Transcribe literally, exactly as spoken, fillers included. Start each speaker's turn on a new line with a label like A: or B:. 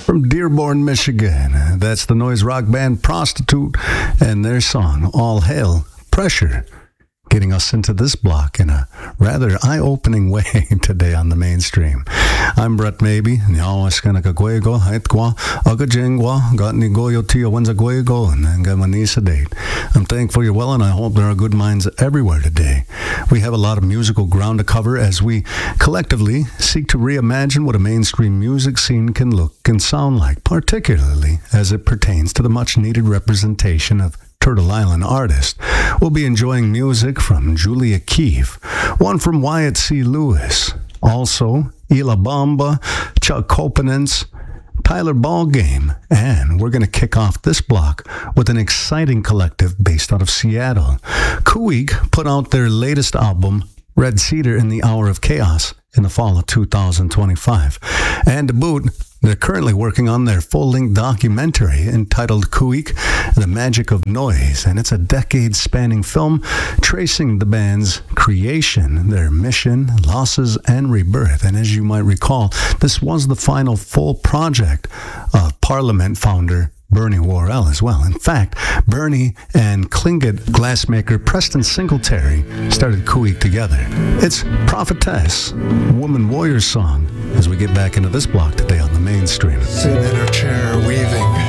A: from Dearborn, Michigan. That's the noise rock band Prostitute and their song, All Hail Pressure, getting us into this block in a rather eye-opening way today on the mainstream. I'm Brett Maybe, Nyawaskanaguego, Haitwa, Agajengwa, Gatnigoyo Tia Wenzaguego, and Gamanisa Date. I'm thankful you're well, and I hope there are good minds everywhere today. We have a lot of musical ground to cover as we collectively seek to reimagine what a mainstream music scene can look and sound like, particularly as it pertains to the much-needed representation of Turtle Island artists. We'll be enjoying music from Julia Keefe, one from Wyatt C. Lewis, also Ila Bamba, Chuck Copenance, Tyler Ballgame, and we're going to kick off this block with an exciting collective based out of Seattle. Kuik put out their latest album, Red Cedar in the Hour of Chaos, in the fall of two thousand twenty-five. And to boot, they're currently working on their full-length documentary entitled Kuik, The Magic of Noise, and it's a decade-spanning film tracing the band's creation, their mission, losses, and rebirth. And as you might recall, this was the final full project of Parliament founder Bernie Worrell as well. In fact, Bernie and Klingit glassmaker Preston Singletary started Kuik together. It's Prophetess, Woman Warrior song, as we get back into this block today on the mainstream.
B: Sitting in her chair, weaving.